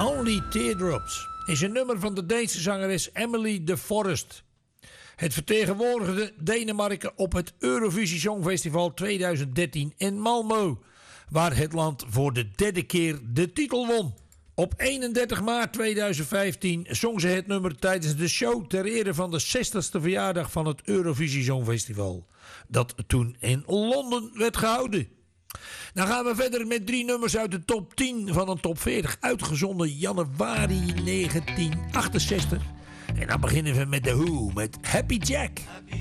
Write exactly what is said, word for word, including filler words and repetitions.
Only Teardrops is een nummer van de Deense zangeres Emily de Forest. Het vertegenwoordigde Denemarken op het Eurovisie Songfestival tweeduizend dertien in Malmö, waar het land voor de derde keer de titel won. Op eenendertig maart tweeduizend vijftien zong ze het nummer tijdens de show ter ere van de zestigste verjaardag van het Eurovisie Songfestival, dat toen in Londen werd gehouden. Dan gaan we verder met drie nummers uit de top tien van een top veertig, uitgezonden januari negentien achtenzestig. En dan beginnen we met The Who, met Happy Jack.